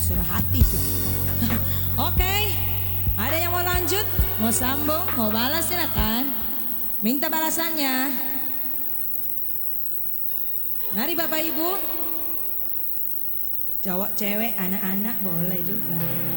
surah hati tuh. Oke, ada yang mau lanjut, mau sambung, mau balas silakan. Minta balasannya. Mari Bapak Ibu. Cowok, cewek, anak-anak boleh juga.